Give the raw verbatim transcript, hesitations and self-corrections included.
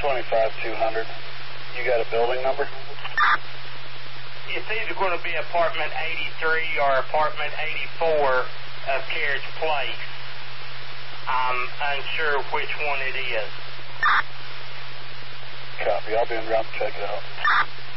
twenty-five two hundred. You got a building number? It's either going to be apartment eighty-three or apartment eighty-four of Carriage Place. I'm unsure which one it is. Copy. I'll be in route to check it out.